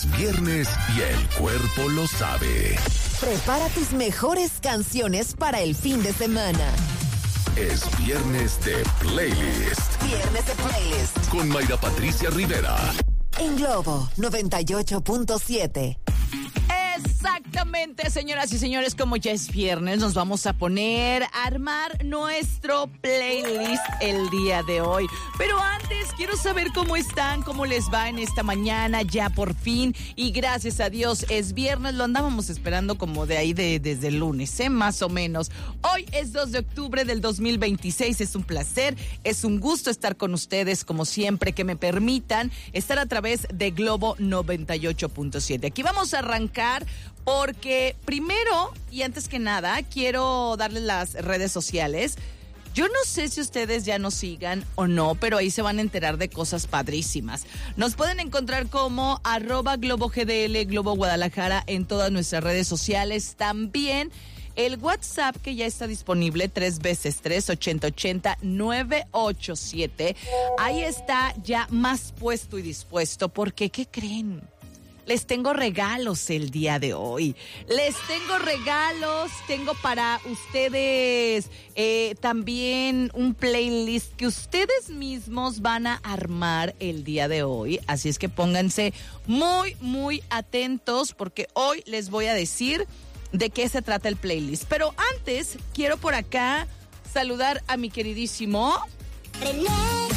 Es viernes y el cuerpo lo sabe. Prepara tus mejores canciones para el fin de semana. Es viernes de playlist. Viernes de playlist. Con Mayra Patricia Rivera. En Globo 98.7. Exactamente, señoras y señores, como ya es viernes, nos vamos a poner a armar nuestro playlist el día de hoy. Pero antes, quiero saber cómo están, cómo les va en esta mañana, ya por fin. Y gracias a Dios, es viernes, lo andábamos esperando como de ahí desde el lunes, más o menos. Hoy es 2 de octubre del 2026, es un placer, es un gusto estar con ustedes, como siempre, que me permitan estar a través de Globo 98.7. Aquí vamos a arrancar porque primero y antes que nada quiero darles las redes sociales. Yo no sé si ustedes ya nos sigan o no, pero ahí se van a enterar de cosas padrísimas. Nos pueden encontrar como @GloboGDL, Globo Guadalajara en todas nuestras redes sociales. También el WhatsApp que ya está disponible, 3x3 8080 987. Ahí está ya más puesto y dispuesto porque, ¿qué creen? Les tengo regalos el día de hoy. Les tengo regalos, tengo para ustedes también un playlist que ustedes mismos van a armar el día de hoy. Así es que pónganse muy, muy atentos porque hoy les voy a decir de qué se trata el playlist. Pero antes, quiero por acá saludar a mi queridísimo René.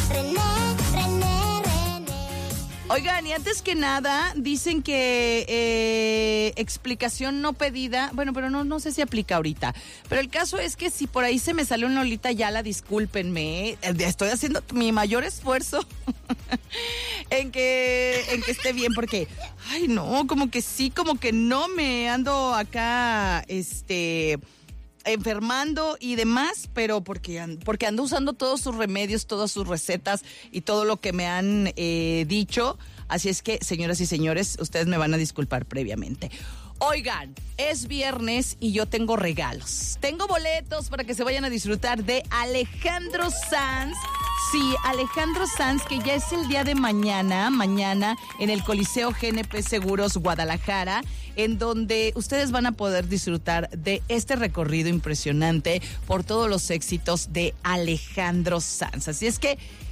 Oigan, y antes que nada, dicen que explicación no pedida, bueno, pero no sé si aplica ahorita, pero el caso es que si por ahí se me sale una Lolita Ayala, discúlpenme, estoy haciendo mi mayor esfuerzo en que esté bien, porque, ay no, como que sí, como que no me ando acá, enfermando y demás, pero porque ando usando todos sus remedios, todas sus recetas y todo lo que me han dicho. Así es que, señoras y señores, ustedes me van a disculpar previamente. Oigan, es viernes y yo tengo regalos. Tengo boletos para que se vayan a disfrutar de Alejandro Sanz. Sí, Alejandro Sanz, que ya es el día de mañana en el Coliseo GNP Seguros Guadalajara, en donde ustedes van a poder disfrutar de este recorrido impresionante por todos los éxitos de Alejandro Sanz. Así es que